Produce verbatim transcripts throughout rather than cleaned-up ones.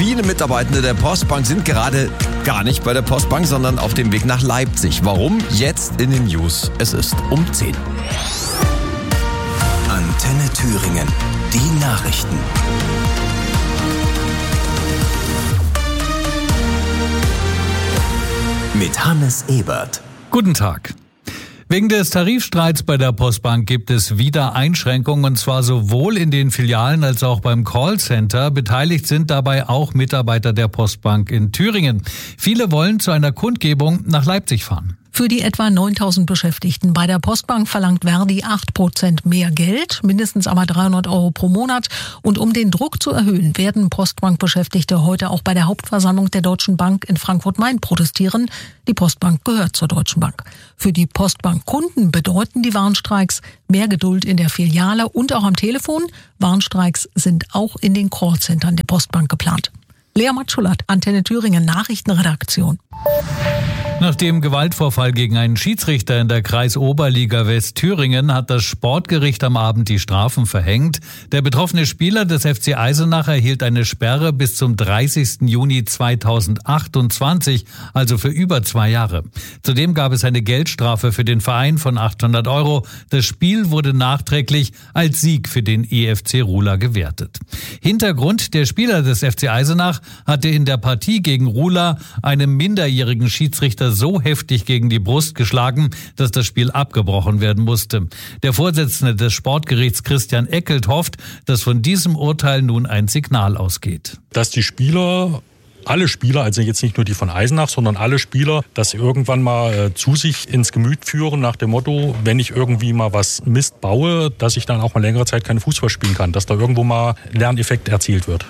Viele Mitarbeitende der Postbank sind gerade gar nicht bei der Postbank, sondern auf dem Weg nach Leipzig. Warum? Jetzt in den News. Es ist um zehn. Antenne Thüringen. Die Nachrichten. Mit Hannes Ebert. Guten Tag. Wegen des Tarifstreits bei der Postbank gibt es wieder Einschränkungen, und zwar sowohl in den Filialen als auch beim Callcenter. Beteiligt sind dabei auch Mitarbeiter der Postbank in Thüringen. Viele wollen zu einer Kundgebung nach Leipzig fahren. Für die etwa neuntausend Beschäftigten bei der Postbank verlangt Verdi acht Prozent mehr Geld, mindestens aber dreihundert Euro pro Monat. Und um den Druck zu erhöhen, werden Postbank-Beschäftigte heute auch bei der Hauptversammlung der Deutschen Bank in Frankfurt-Main protestieren. Die Postbank gehört zur Deutschen Bank. Für die Postbank-Kunden bedeuten die Warnstreiks mehr Geduld in der Filiale und auch am Telefon. Warnstreiks sind auch in den Callcentern der Postbank geplant. Lea Matschulat, Antenne Thüringen Nachrichtenredaktion. Nach dem Gewaltvorfall gegen einen Schiedsrichter in der Kreisoberliga Westthüringen hat das Sportgericht am Abend die Strafen verhängt. Der betroffene Spieler des F C Eisenach erhielt eine Sperre bis zum dreißigsten Juni zweitausendachtundzwanzig, also für über zwei Jahre. Zudem gab es eine Geldstrafe für den Verein von achthundert Euro. Das Spiel wurde nachträglich als Sieg für den E F C Ruhla gewertet. Hintergrund: Der Spieler des F C Eisenach hatte in der Partie gegen Ruhla einem minderjährigen Schiedsrichter so heftig gegen die Brust geschlagen, dass das Spiel abgebrochen werden musste. Der Vorsitzende des Sportgerichts Christian Eckelt hofft, dass von diesem Urteil nun ein Signal ausgeht. Dass die Spieler, alle Spieler, also jetzt nicht nur die von Eisenach, sondern alle Spieler, das irgendwann mal äh, zu sich ins Gemüt führen nach dem Motto, wenn ich irgendwie mal was Mist baue, dass ich dann auch mal längere Zeit keinen Fußball spielen kann, dass da irgendwo mal Lerneffekt erzielt wird.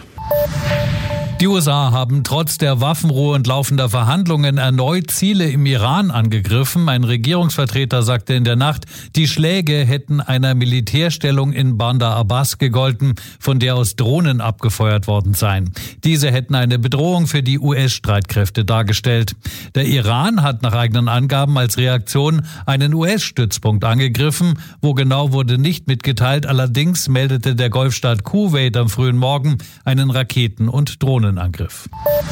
Die U S A haben trotz der Waffenruhe und laufender Verhandlungen erneut Ziele im Iran angegriffen. Ein Regierungsvertreter sagte in der Nacht, die Schläge hätten einer Militärstellung in Bandar Abbas gegolten, von der aus Drohnen abgefeuert worden seien. Diese hätten eine Bedrohung für die U S-Streitkräfte dargestellt. Der Iran hat nach eigenen Angaben als Reaktion einen U S-Stützpunkt angegriffen. Wo genau, wurde nicht mitgeteilt. Allerdings meldete der Golfstaat Kuwait am frühen Morgen einen Raketen- und Drohnen Angriff.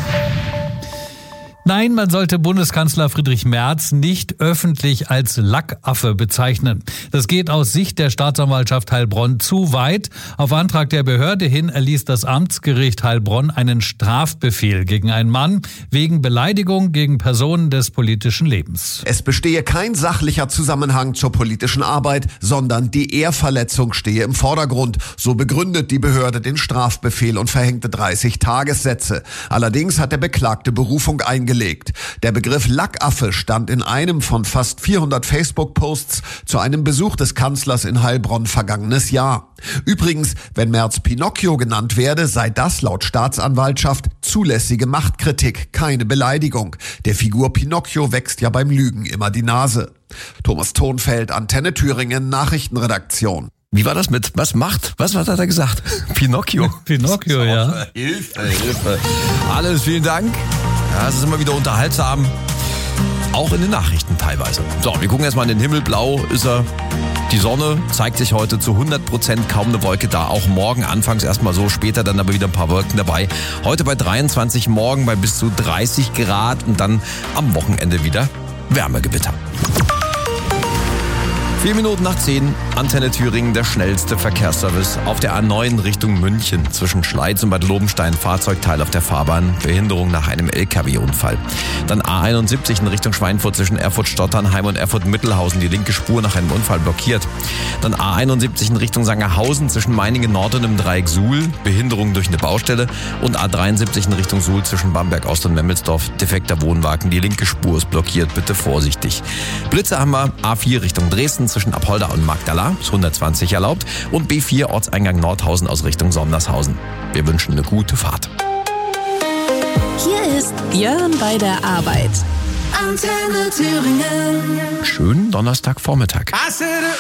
Nein, man sollte Bundeskanzler Friedrich Merz nicht öffentlich als Lackaffe bezeichnen. Das geht aus Sicht der Staatsanwaltschaft Heilbronn zu weit. Auf Antrag der Behörde hin erließ das Amtsgericht Heilbronn einen Strafbefehl gegen einen Mann wegen Beleidigung gegen Personen des politischen Lebens. Es bestehe kein sachlicher Zusammenhang zur politischen Arbeit, sondern die Ehrverletzung stehe im Vordergrund. So begründet die Behörde den Strafbefehl und verhängte dreißig Tagessätze. Allerdings hat der Beklagte Berufung eingelegt. Der Begriff Lackaffe stand in einem von fast vierhundert Facebook-Posts zu einem Besuch des Kanzlers in Heilbronn vergangenes Jahr. Übrigens, wenn Merz Pinocchio genannt werde, sei das laut Staatsanwaltschaft zulässige Machtkritik, keine Beleidigung. Der Figur Pinocchio wächst ja beim Lügen immer die Nase. Thomas Thonfeld, Antenne Thüringen, Nachrichtenredaktion. Wie war das mit, was macht? Was, was hat er gesagt? Pinocchio. Pinocchio, ja. Hilfe, Hilfe. Alles, vielen Dank. Ja, es ist immer wieder unterhaltsam. Auch in den Nachrichten teilweise. So, wir gucken erstmal in den Himmel. Blau ist er. Die Sonne zeigt sich heute zu hundert Prozent, kaum eine Wolke da. Auch morgen anfangs erstmal so, später dann aber wieder ein paar Wolken dabei. Heute bei dreiundzwanzig, morgen bei bis zu dreißig Grad und dann am Wochenende wieder Wärmegewitter. Vier Minuten nach zehn, Antenne Thüringen, der schnellste Verkehrsservice auf der A neun Richtung München. Zwischen Schleiz und Bad Lobenstein, Fahrzeugteil auf der Fahrbahn, Behinderung nach einem L K W-Unfall. Dann A einundsiebzig in Richtung Schweinfurt zwischen Erfurt-Stotternheim und Erfurt-Mittelhausen, die linke Spur nach einem Unfall blockiert. Dann A einundsiebzig in Richtung Sangerhausen zwischen Meiningen-Nord und im Dreieck Suhl, Behinderung durch eine Baustelle. Und A dreiundsiebzig in Richtung Suhl zwischen Bamberg-Ost und Memmelsdorf, defekter Wohnwagen, die linke Spur ist blockiert, bitte vorsichtig. Blitze haben wir, A vier Richtung Dresden zwischen Apolda und Magdala, ist hundertzwanzig erlaubt, und B vier Ortseingang Nordhausen aus Richtung Sondershausen. Wir wünschen eine gute Fahrt. Hier ist Björn bei der Arbeit. Antenne Thüringen. Schönen Donnerstagvormittag.